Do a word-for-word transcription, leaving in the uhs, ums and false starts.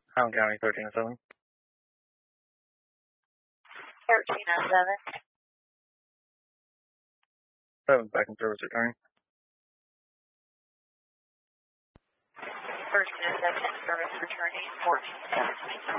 Highland County, thirteen oh seven. thirteen oh seven. seven, back in service return. thirteen oh seven, service returning, fourteen seventeen.